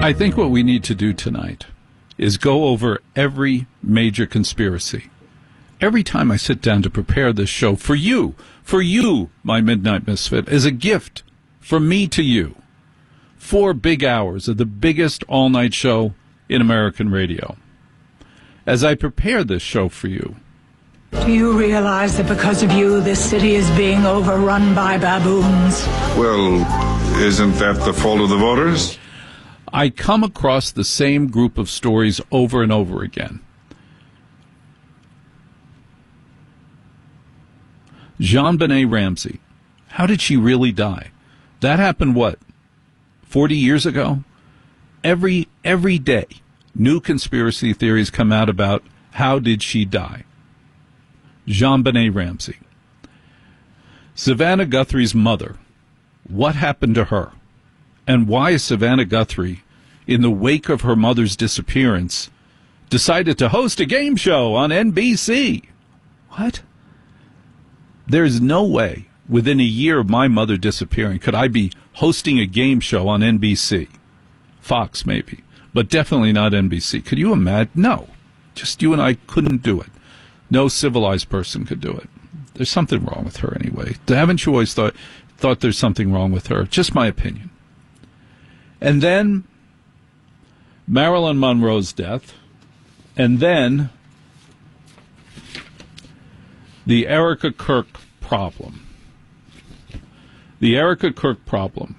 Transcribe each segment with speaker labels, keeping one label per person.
Speaker 1: I think what we need to do tonight is go over every major conspiracy. Every time I sit down to prepare this show for you, my Midnight Misfit, as a gift from me to you, 4 big hours of the biggest all-night show in American radio. As I prepare this show for you,
Speaker 2: do you realize that because of you, this city is being overrun by baboons?
Speaker 3: Well, isn't that the fault of the voters?
Speaker 1: I come across the same group of stories over and over again. JonBenét Ramsey. How did she really die? That happened, 40 years ago? Every day, new conspiracy theories come out about how did she die. JonBenét Ramsey. Savannah Guthrie's mother. What happened to her? And why is Savannah Guthrie, in the wake of her mother's disappearance, decided to host a game show on NBC? What? There's no way within a year of my mother disappearing could I be hosting a game show on NBC. Fox, maybe, but definitely not NBC. Could you imagine? No. Just you and I couldn't do it. No civilized person could do it. There's something wrong with her anyway. Haven't you always thought there's something wrong with her? Just my opinion. And then Marilyn Monroe's death, and then the Erica Kirk problem. The Erica Kirk problem.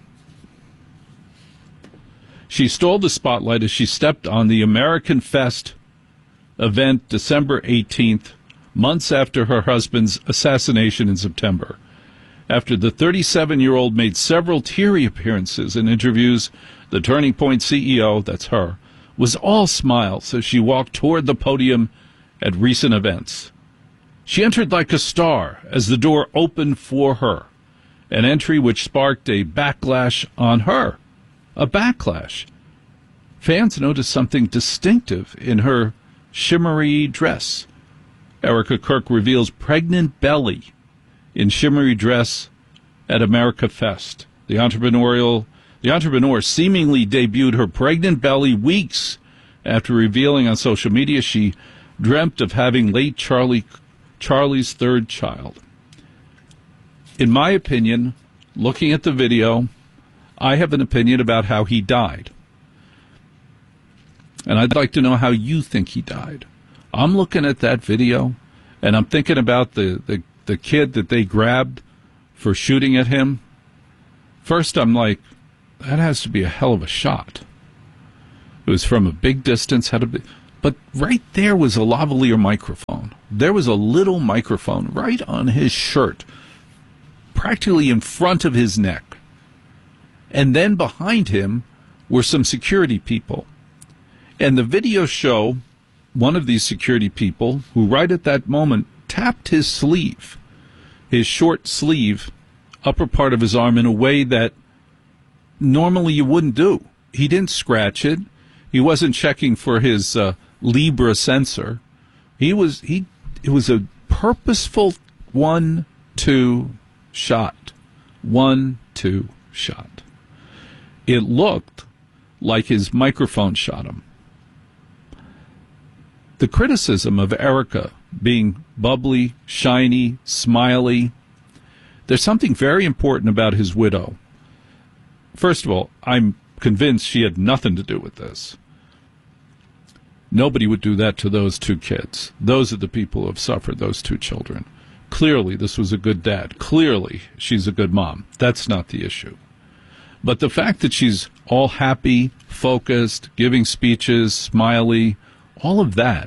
Speaker 1: She stole the spotlight as she stepped on the American Fest event December 18th, months after her husband's assassination in September. After the 37-year-old made several teary appearances in interviews, the Turning Point CEO, that's her, was all smiles as she walked toward the podium at recent events. She entered like a star as the door opened for her, an entry which sparked a backlash on her. A backlash. Fans noticed something distinctive in her shimmery dress. Erica Kirk reveals pregnant belly in shimmery dress at America Fest. The entrepreneur seemingly debuted her pregnant belly weeks after revealing on social media she dreamt of having late Charlie's third child. In my opinion, looking at the video, I have an opinion about how he died. And I'd like to know how you think he died. I'm looking at that video, and I'm thinking about the kid that they grabbed for shooting at him. First, I'm like, that has to be a hell of a shot. It was from a big distance. But right there was a lavalier microphone. There was a little microphone right on his shirt, practically in front of his neck. And then behind him were some security people. And the video show one of these security people who right at that moment tapped his sleeve, his short sleeve, upper part of his arm in a way that normally you wouldn't do. He didn't scratch it. He wasn't checking for his Libra sensor. It was a purposeful 1-2 shot. 1-2 shot. It looked like his microphone shot him. The criticism of Erica being bubbly, shiny, smiley, there's something very important about his widow. First of all, I'm convinced she had nothing to do with this. Nobody would do that to those 2 kids. Those are the people who have suffered, those 2 children. Clearly, this was a good dad. Clearly, she's a good mom. That's not the issue. But the fact that she's all happy, focused, giving speeches, smiley, all of that,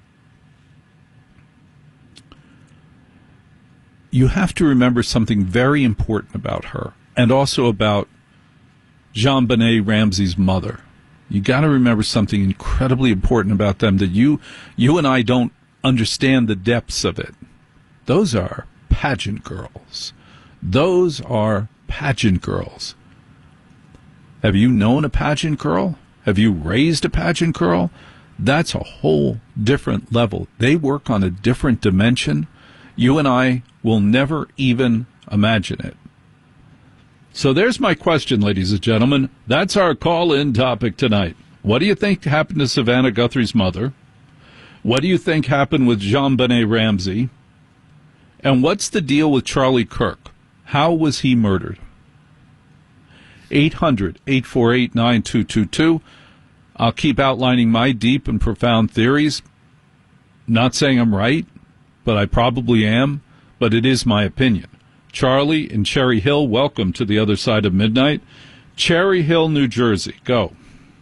Speaker 1: you have to remember something very important about her, and also about JonBenét Ramsey's mother. You got to remember something incredibly important about them that you and I don't understand the depths of it. Those are pageant girls. Those are pageant girls. Have you known a pageant girl? Have you raised a pageant girl? That's a whole different level. They work on a different dimension. You and I will never even imagine it. So there's my question, ladies and gentlemen. That's our call-in topic tonight. What do you think happened to Savannah Guthrie's mother? What do you think happened with JonBenet Ramsey? And what's the deal with Charlie Kirk? How was he murdered? 800-848-9222. I'll keep outlining my deep and profound theories. Not saying I'm right, but I probably am, but it is my opinion. Charlie in Cherry Hill, welcome to the other side of midnight. Cherry Hill, New Jersey, go.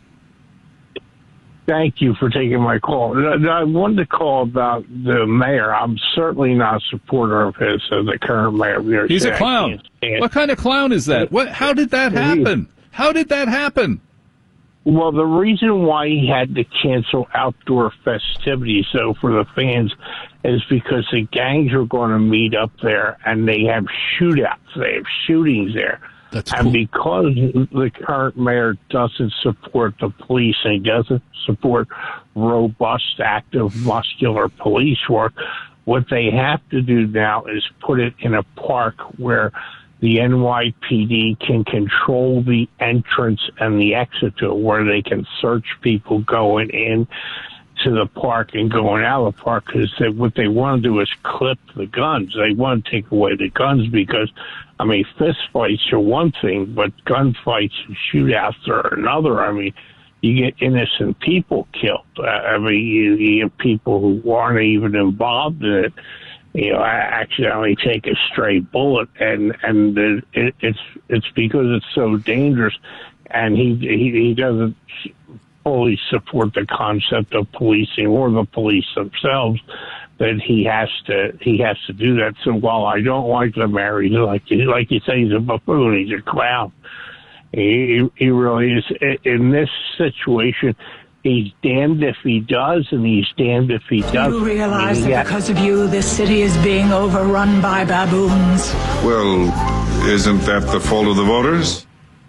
Speaker 4: Thank you for taking my call. I wanted to call about the mayor. I'm certainly not a supporter of his, the current mayor of New York City.
Speaker 1: He's a clown. What kind of clown is that? How did that happen? How did that happen?
Speaker 4: Well, the reason why he had to cancel outdoor festivities, though, for the fans is because the gangs are going to meet up there, and they have shootouts. They have shootings there.
Speaker 1: That's
Speaker 4: and
Speaker 1: cool.
Speaker 4: because the current mayor doesn't support the police and he doesn't support robust, active, muscular police work, what they have to do now is put it in a park where the NYPD can control the entrance and the exit to it, where they can search people going in to the park and going out of the park, because what they want to do is clip the guns. They want to take away the guns because, I mean, fist fights are one thing, but gunfights and shootouts are another. I mean, you get innocent people killed. I mean, you get people who aren't even involved in it. You know, I accidentally take a stray bullet, and it's because it's so dangerous, and he doesn't fully support the concept of policing or the police themselves, that he has to do that. So while I don't like the mayor, he's like you say, he's a buffoon, he's a clown. He really is. In this situation, he's damned if he does, and he's damned if he doesn't.
Speaker 2: You realize that because of you, this city is being overrun by baboons?
Speaker 3: Well, isn't that the fault of the voters?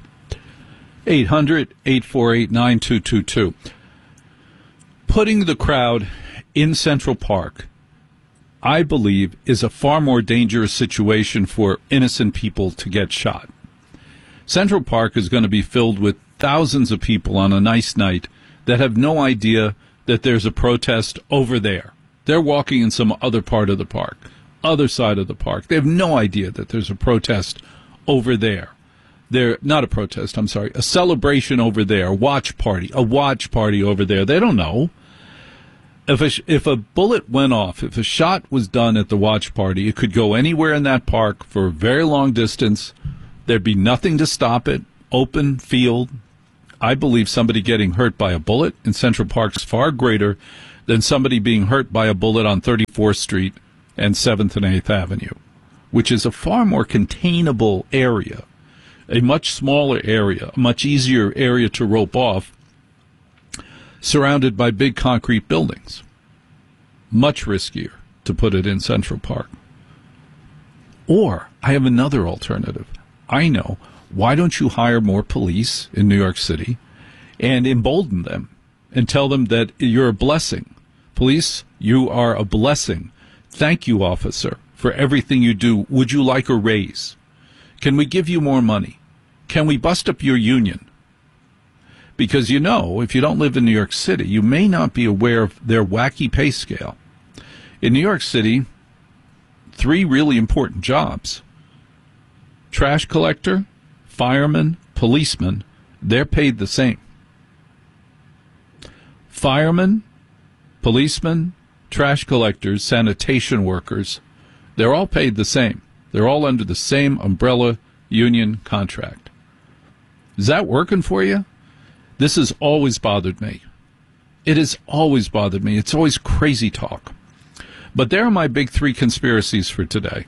Speaker 1: 800-848-9222. Putting the crowd in Central Park, I believe, is a far more dangerous situation for innocent people to get shot. Central Park is going to be filled with thousands of people on a nice night that have no idea that there's a protest over there. They're walking in some other part of the park, other side of the park. They have no idea that there's a protest over there. They're not a protest, I'm sorry, a celebration over there, a watch party over there. They don't know. If a bullet went off, if a shot was done at the watch party, it could go anywhere in that park for a very long distance. There'd be nothing to stop it. Open field. I believe somebody getting hurt by a bullet in Central Park is far greater than somebody being hurt by a bullet on 34th Street and 7th and 8th Avenue, which is a far more containable area, a much smaller area, a much easier area to rope off, surrounded by big concrete buildings. Much riskier to put it in Central Park. Or I have another alternative. I know. Why don't you hire more police in New York City and embolden them and tell them that you're a blessing? Police, you are a blessing. Thank you, officer, for everything you do. Would you like a raise? Can we give you more money? Can we bust up your union? Because, you know, if you don't live in New York City, you may not be aware of their wacky pay scale. In New York City, 3 really important jobs: trash collector, fireman, policeman, they're paid the same. Firemen, policemen, trash collectors, sanitation workers, they're all paid the same. They're all under the same umbrella union contract. Is that working for you? This has always bothered me. It has always bothered me. It's always crazy talk. But there are my big 3 conspiracies for today.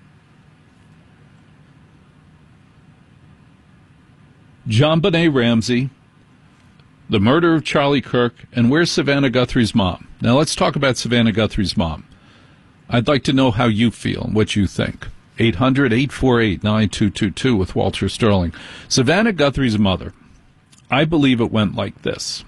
Speaker 1: JonBenet Ramsey, the murder of Charlie Kirk, and where's Savannah Guthrie's mom? Now let's talk about Savannah Guthrie's mom. I'd like to know how you feel and what you think. 800-848-9222 with Walter Sterling. Savannah Guthrie's mother, I believe it went like this.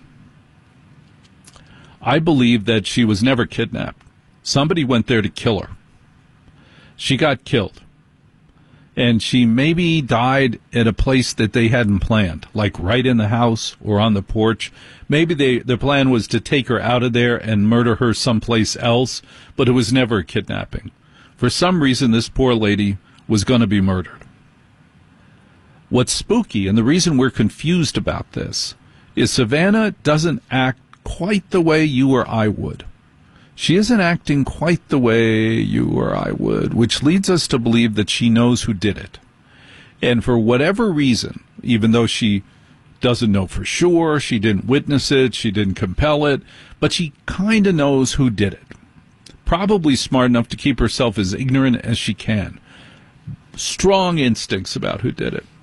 Speaker 1: I believe that she was never kidnapped. Somebody went there to kill her. She got killed. and she maybe died at a place that they hadn't planned, like right in the house or on the porch. Maybe the plan was to take her out of there and murder her someplace else, but it was never a kidnapping. For some reason, this poor lady was going to be murdered. What's spooky, and the reason we're confused about this, is Savannah doesn't act quite the way you or I would. She isn't acting quite the way you or I would, which leads us to believe that she knows who did it. And for whatever reason, even though she doesn't know for sure, she didn't witness it, she didn't compel it, but she kind of knows who did it. Probably smart enough to keep herself as ignorant as she can. Strong instincts about who did it.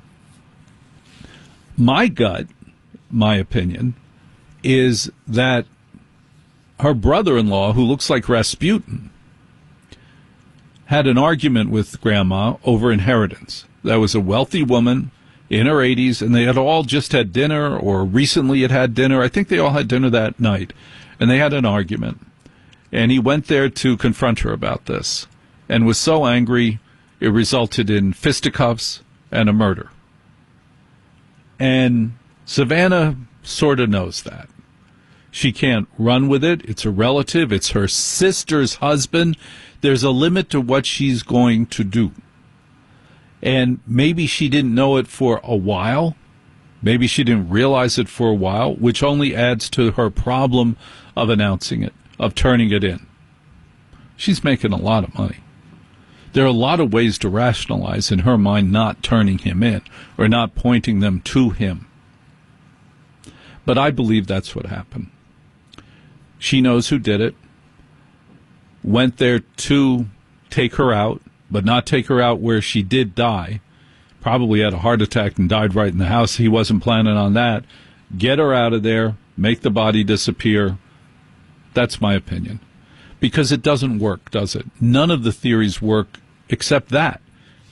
Speaker 1: My gut, my opinion, is that her brother-in-law, who looks like Rasputin, had an argument with Grandma over inheritance. That was a wealthy woman in her 80s, and they had all just had dinner, or recently had dinner. I think they all had dinner that night, and they had an argument. And he went there to confront her about this, and was so angry it resulted in fisticuffs and a murder. And Savannah sort of knows that. She can't run with it. It's a relative. It's her sister's husband. There's a limit to what she's going to do. And maybe she didn't know it for a while. Maybe she didn't realize it for a while, which only adds to her problem of announcing it, of turning it in. She's making a lot of money. There are a lot of ways to rationalize in her mind not turning him in or not pointing them to him. But I believe that's what happened. She knows who did it, went there to take her out, but not take her out where she did die. Probably had a heart attack and died right in the house. He wasn't planning on that. Get her out of there, make the body disappear. That's my opinion. Because it doesn't work, does it? None of the theories work except that.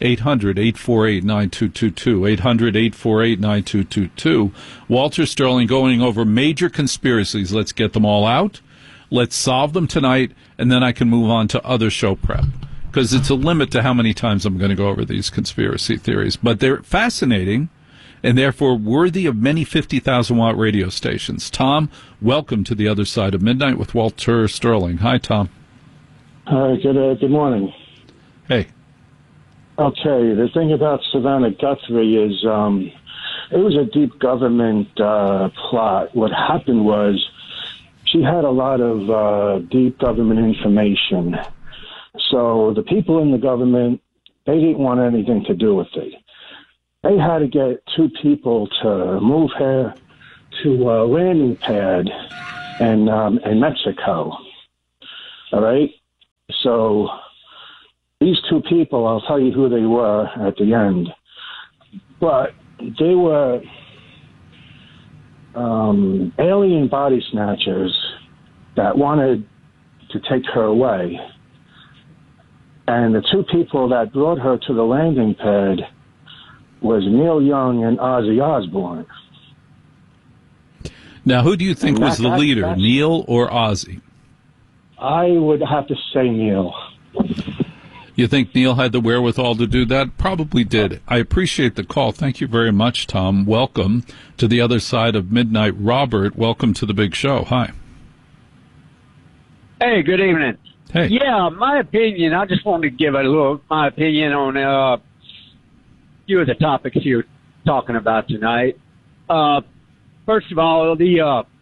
Speaker 1: 800-848-9222. 800-848-9222. Walter Sterling going over major conspiracies. Let's get them all out. Let's solve them tonight, and then I can move on to other show prep. Because it's a limit to how many times I'm going to go over these conspiracy theories. But they're fascinating, and therefore worthy of many 50,000-watt radio stations. Tom, welcome to the other side of midnight with Walter Sterling. Hi, Tom.
Speaker 5: Hi, good morning.
Speaker 1: Hey.
Speaker 5: Okay, the thing about Savannah Guthrie is it was a deep government plot. What happened was she had a lot of deep government information. So the people in the government, they didn't want anything to do with it. They had to get two people to move her to a landing pad in Mexico. All right? So these two people, I'll tell you who they were at the end. But they were alien body snatchers that wanted to take her away. And the two people that brought her to the landing pad was Neil Young and Ozzy Osbourne.
Speaker 1: Now, who do you think was the leader, Neil or Ozzy?
Speaker 5: I would have to say Neil.
Speaker 1: You think Neil had the wherewithal to do that? Probably did. I appreciate the call. Thank you very much, Tom. Welcome to the other side of midnight. Robert, welcome to the big show. Hi.
Speaker 6: Hey, good evening.
Speaker 1: Hey.
Speaker 6: Yeah, my opinion, I just wanted to give my opinion on a few of the topics you're talking about tonight. First of all, the